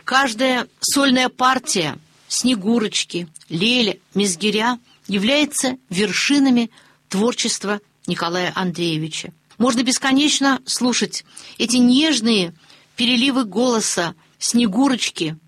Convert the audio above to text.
Каждая сольная партия «Снегурочки», «Леля», «Мезгиря» является вершинами творчества Николая Андреевича. Можно бесконечно слушать эти нежные переливы голоса Снегурочки,